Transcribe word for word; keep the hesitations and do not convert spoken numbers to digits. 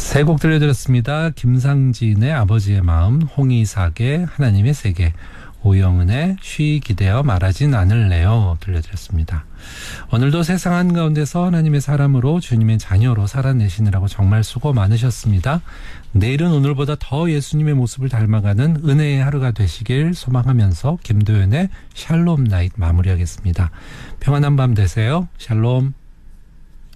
세 곡 들려드렸습니다. 김상진의 아버지의 마음, 홍이삭의 하나님의 세계, 오영은의 쉬 기대어 말하진 않을래요 들려드렸습니다. 오늘도 세상 한가운데서 하나님의 사람으로 주님의 자녀로 살아내시느라고 정말 수고 많으셨습니다. 내일은 오늘보다 더 예수님의 모습을 닮아가는 은혜의 하루가 되시길 소망하면서 김도연의 샬롬 나잇 마무리하겠습니다. 평안한 밤 되세요. 샬롬.